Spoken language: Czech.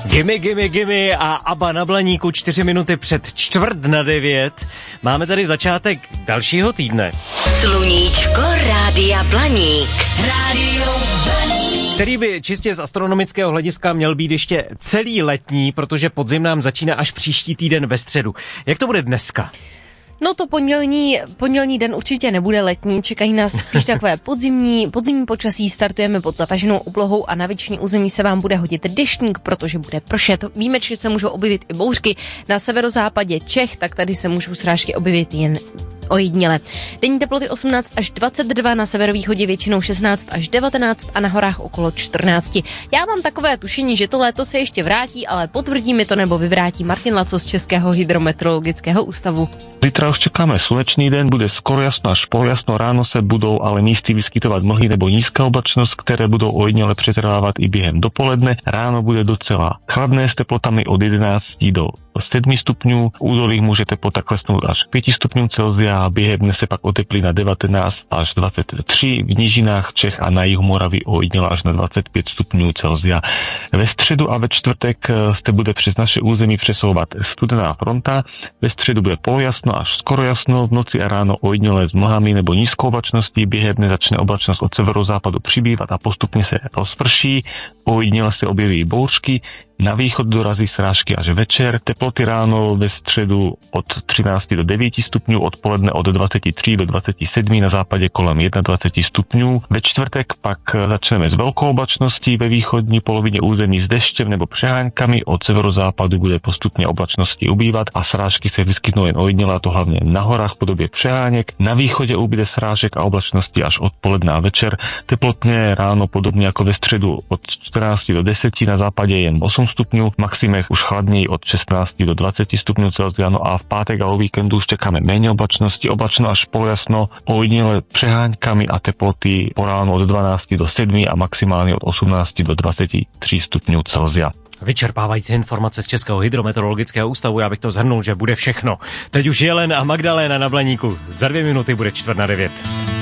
Gimme a ABBA na Blaníku 4 minuty před 8:45. Máme tady začátek dalšího týdne. Sluníčko Rádia Blaník. Rádio Blaník. Který by čistě z astronomického hlediska měl být ještě celý letní, protože podzim nám začíná až příští týden ve středu. Jak to bude dneska? No to pondělní den určitě nebude letní, čekají nás spíš takové podzimní počasí, startujeme pod zataženou oblohou a na většině území se vám bude hodit deštník, protože bude pršet. Výjimečně se můžou objevit i bouřky. Na severozápadě Čech, tak tady se můžou srážky objevit jen ojediněle. Denní teploty 18 až 22, na severovýchodě většinou 16 až 19 a na horách okolo 14. Já mám takové tušení, že to léto se ještě vrátí, ale potvrdí mi to nebo vyvrátí Martin Laco z Českého hydrometeorologického ústavu. Zítra už čekáme slunečný den, bude skoro jasno až poljasno, ráno se budou ale místy vyskytovat mlhy nebo nízká oblačnost, které budou ojediněle přetrvávat i během dopoledne. Ráno bude docela chladné s teplotami od 11 do 7 stupňů, v údolích může teplota klesnout až k 5 stupňům Celsia a během dne se pak oteplí na 19 až 23, v nížinách Čech a na jihu Moravy ojediněle až na 25 stupňů Celsia. Ve středu a ve čtvrtek se bude přes naše území přesouvat studená fronta, ve středu bude polojasno až skoro jasno, v noci a ráno ojediněle s mlhami nebo nízkou oblačností, během dne začne oblačnost od severozápadu přibývat a postupně se rozprší, ojediněle se objeví bouřky, na východ dorazí srážky až večer, teploty ráno ve středu od 13 do 9 stupňů, odpoledne od 23 do 27, na západě kolem 21 stupňů. Ve čtvrtek pak začneme s velkou oblačností ve východní polovině území s deštěm nebo přeháňkami, od severozápadu bude postupně oblačnosti ubývat a srážky se vyskytnou jen ojediněle, a to hlavně na horách v podobě přeháněk. Na východě ubyde srážek a oblačnosti až odpoledne a večer. Teplotně ráno podobně jako ve středu od 14 do 10, na západě jen 8 stupňů, v maximech už chladněji od 16 do 20 stupňů Celsia, no a v pátek a o víkendu už čekáme méně oblačnosti, oblačno až polojasno, ojediněle přeháňkami a teploty po ránu od 12 do 7 a maximálně od 18 do 23 stupňů Celsia. Vyčerpávající informace z Českého hydrometeorologického ústavu, já bych to shrnul, že bude všechno. Teď už Jelen a Magdaléna na Blaníku. Za 2 minuty bude 8:45.